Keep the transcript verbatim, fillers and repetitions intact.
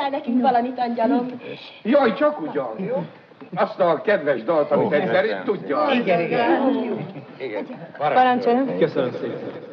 el nekünk valamit, angyalom? Jaj, csak ugyan, jó? Azt a kedves dalt, amit egyszer tudja. Igen, igen. Parancsoljon. Köszönöm szépen.